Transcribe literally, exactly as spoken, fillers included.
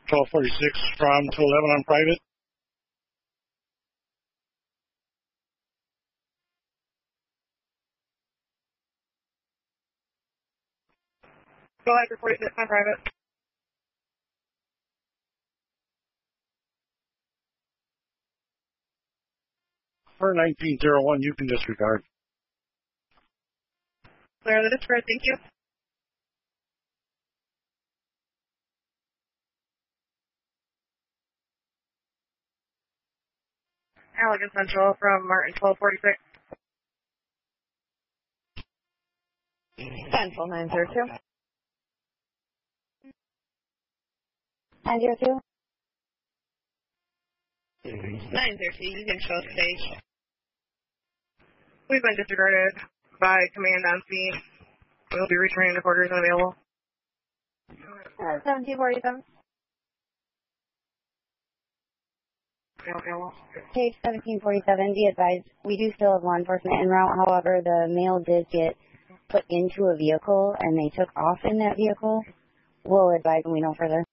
twelve forty-six from two eleven on private. Go ahead for forty-six on private. For nineteen oh one, you can disregard. Clear the disregard, thank you. Allegan Central from Martin twelve forty-six. Central nine zero two. nine zero two. nine zero two, you can show stage. We've been disregarded by command on scene. We'll be returning to quarters when available. Uh, seventeen forty-seven. Page seventeen forty-seven, be advised, we do still have law enforcement en route. However, the male did get put into a vehicle and they took off in that vehicle. We'll advise when we know further.